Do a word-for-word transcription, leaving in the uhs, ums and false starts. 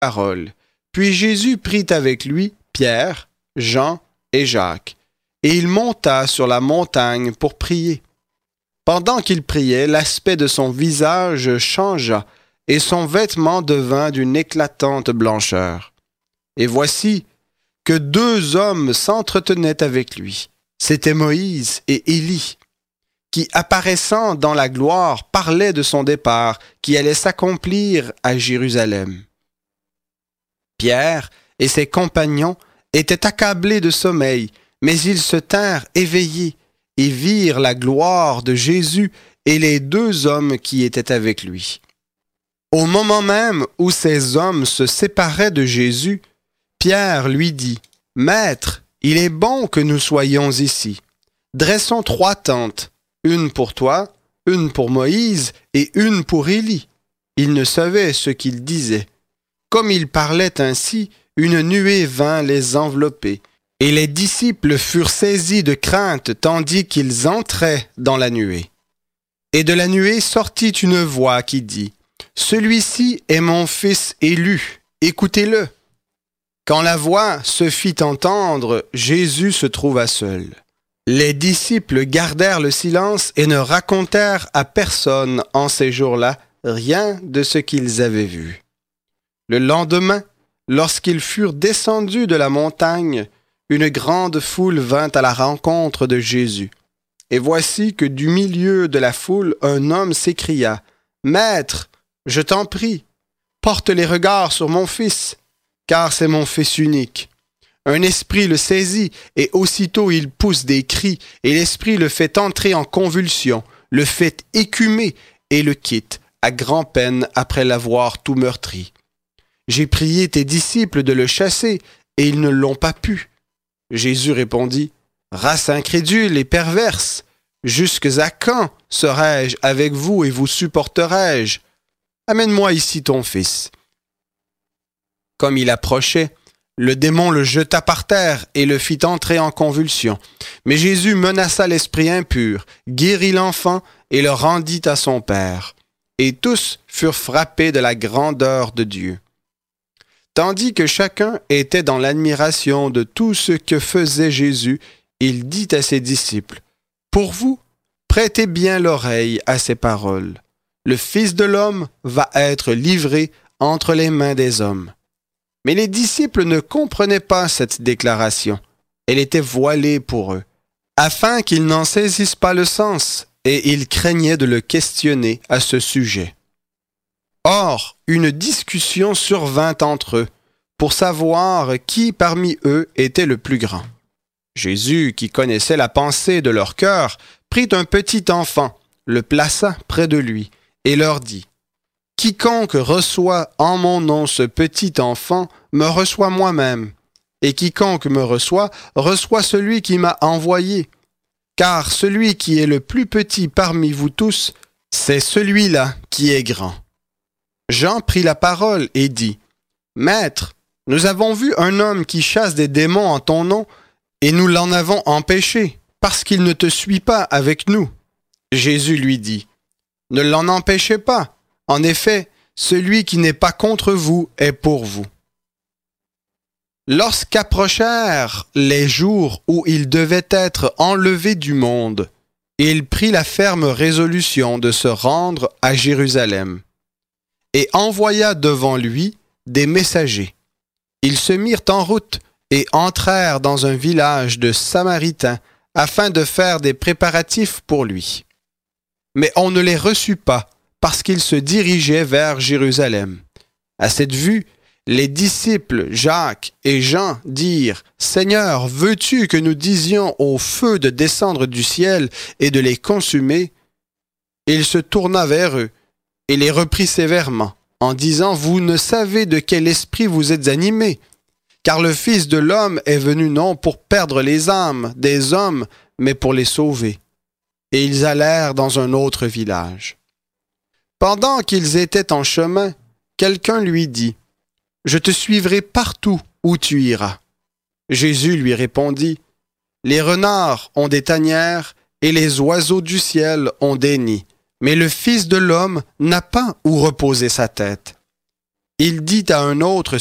parole. Puis Jésus prit avec lui Pierre, Jean et Jacques, et il monta sur la montagne pour prier. Pendant qu'il priait, l'aspect de son visage changea, et son vêtement devint d'une éclatante blancheur. Et voici que deux hommes s'entretenaient avec lui. C'étaient Moïse et Élie, qui, apparaissant dans la gloire, parlaient de son départ, qui allait s'accomplir à Jérusalem. Pierre et ses compagnons étaient accablés de sommeil, mais ils se tinrent éveillés et virent la gloire de Jésus et les deux hommes qui étaient avec lui. Au moment même où ces hommes se séparaient de Jésus, Pierre lui dit, « Maître, il est bon que nous soyons ici. Dressons trois tentes, une pour toi, une pour Moïse et une pour Élie. » Il ne savait ce qu'il disait. Comme il parlait ainsi, une nuée vint les envelopper, et les disciples furent saisis de crainte tandis qu'ils entraient dans la nuée. Et de la nuée sortit une voix qui dit, « Celui-ci est mon fils élu, écoutez-le. » Quand la voix se fit entendre, Jésus se trouva seul. Les disciples gardèrent le silence et ne racontèrent à personne en ces jours-là rien de ce qu'ils avaient vu. Le lendemain, lorsqu'ils furent descendus de la montagne, une grande foule vint à la rencontre de Jésus. Et voici que du milieu de la foule, un homme s'écria, « Maître, je t'en prie, porte les regards sur mon fils, car c'est mon fils unique. Un esprit le saisit, et aussitôt il pousse des cris, et l'esprit le fait entrer en convulsion, le fait écumer, et le quitte, à grand-peine après l'avoir tout meurtri. J'ai prié tes disciples de le chasser, et ils ne l'ont pas pu. » Jésus répondit, « Race incrédule et perverse, jusques à quand serai-je avec vous et vous supporterai-je? Amène-moi ici ton fils. » Comme il approchait, le démon le jeta par terre et le fit entrer en convulsion. Mais Jésus menaça l'esprit impur, guérit l'enfant et le rendit à son père. Et tous furent frappés de la grandeur de Dieu. Tandis que chacun était dans l'admiration de tout ce que faisait Jésus, il dit à ses disciples, « Pour vous, prêtez bien l'oreille à ces paroles. Le Fils de l'homme va être livré entre les mains des hommes. » Mais les disciples ne comprenaient pas cette déclaration. Elle était voilée pour eux, afin qu'ils n'en saisissent pas le sens, et ils craignaient de le questionner à ce sujet. Or, une discussion survint entre eux, pour savoir qui parmi eux était le plus grand. Jésus, qui connaissait la pensée de leur cœur, prit un petit enfant, le plaça près de lui, et leur dit, « Quiconque reçoit en mon nom ce petit enfant, me reçoit moi-même, et quiconque me reçoit, reçoit celui qui m'a envoyé. Car celui qui est le plus petit parmi vous tous, c'est celui-là qui est grand. » Jean prit la parole et dit, « Maître, nous avons vu un homme qui chasse des démons en ton nom, et nous l'en avons empêché, parce qu'il ne te suit pas avec nous. » Jésus lui dit, « Ne l'en empêchez pas. En effet, celui qui n'est pas contre vous est pour vous. » Lorsqu'approchèrent les jours où il devait être enlevé du monde, il prit la ferme résolution de se rendre à Jérusalem et envoya devant lui des messagers. Ils se mirent en route et entrèrent dans un village de Samaritains afin de faire des préparatifs pour lui. Mais on ne les reçut pas parce qu'ils se dirigeaient vers Jérusalem. À cette vue, les disciples Jacques et Jean dirent, « Seigneur, veux-tu que nous disions au feu de descendre du ciel et de les consumer? » Il se tourna vers eux et les reprit sévèrement, en disant, « Vous ne savez de quel esprit vous êtes animés, car le Fils de l'homme est venu non pour perdre les âmes des hommes, mais pour les sauver. » Et ils allèrent dans un autre village. Pendant qu'ils étaient en chemin, quelqu'un lui dit, « Je te suivrai partout où tu iras. » Jésus lui répondit, « Les renards ont des tanières et les oiseaux du ciel ont des nids, mais le Fils de l'homme n'a pas où reposer sa tête. » Il dit à un autre